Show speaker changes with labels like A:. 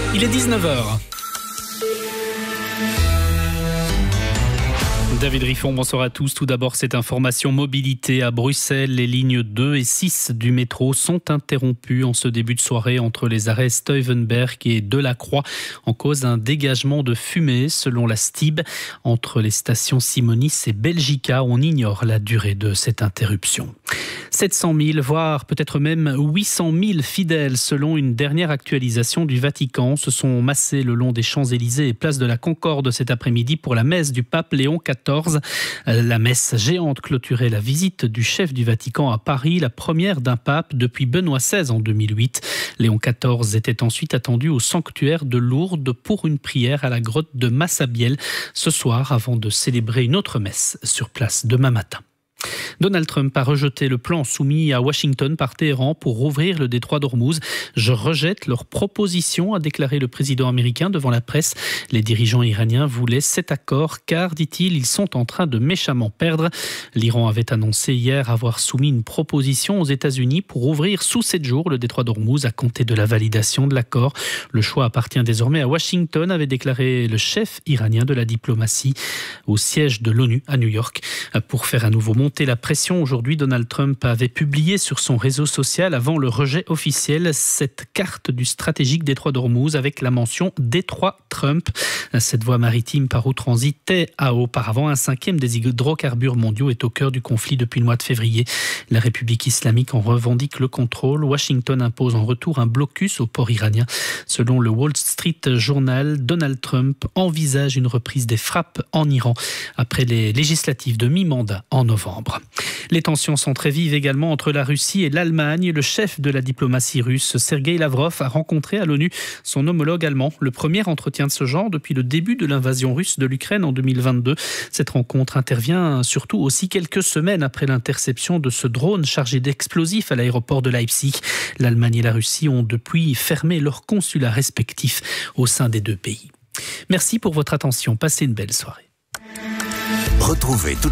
A: Il est 19h. David Riffon, bonsoir à tous. Tout d'abord, cette information mobilité à Bruxelles. Les lignes 2 et 6 du métro sont interrompues en ce début de soirée entre les arrêts Stuyvenberg et Delacroix en cause d'un dégagement de fumée selon la STIB. Entre les stations Simonis et Belgica, on ignore la durée de cette interruption. 700 000, voire peut-être même 800 000 fidèles, selon une dernière actualisation du Vatican, se sont massés le long des Champs-Élysées et place de la Concorde cet après-midi pour la messe du pape Léon XIV. La messe géante clôturait la visite du chef du Vatican à Paris, la première d'un pape depuis Benoît XVI en 2008. Léon XIV était ensuite attendu au sanctuaire de Lourdes pour une prière à la grotte de Massabielle ce soir, avant de célébrer une autre messe sur place demain matin. Donald Trump a rejeté le plan soumis à Washington par Téhéran pour rouvrir le détroit d'Ormuz. « Je rejette leur proposition », a déclaré le président américain devant la presse. Les dirigeants iraniens voulaient cet accord car, dit-il, ils sont en train de méchamment perdre. L'Iran avait annoncé hier avoir soumis une proposition aux États-Unis pour ouvrir sous 7 jours le détroit d'Ormuz à compter de la validation de l'accord. Le choix appartient désormais à Washington, avait déclaré le chef iranien de la diplomatie au siège de l'ONU à New York. Pour faire à nouveau monter la pression, aujourd'hui, Donald Trump avait publié sur son réseau social, avant le rejet officiel, cette carte du stratégique détroit d'Ormuz avec la mention détroit Trump. Cette voie maritime par où transitait auparavant un 5e des hydrocarbures mondiaux est au cœur du conflit depuis le mois de février. La République islamique en revendique le contrôle. Washington impose en retour un blocus au port iranien. Selon le Wall Street Journal, Donald Trump envisage une reprise des frappes en Iran après les législatives de mi-mandat en novembre. Les tensions sont très vives également entre la Russie et l'Allemagne. Le chef de la diplomatie russe, Sergueï Lavrov, a rencontré à l'ONU son homologue allemand. Le premier entretien de ce genre depuis le début de l'invasion russe de l'Ukraine en 2022. Cette rencontre intervient surtout aussi quelques semaines après l'interception de ce drone chargé d'explosifs à l'aéroport de Leipzig. L'Allemagne et la Russie ont depuis fermé leurs consulats respectifs au sein des deux pays. Merci pour votre attention. Passez une belle soirée.
B: Retrouvez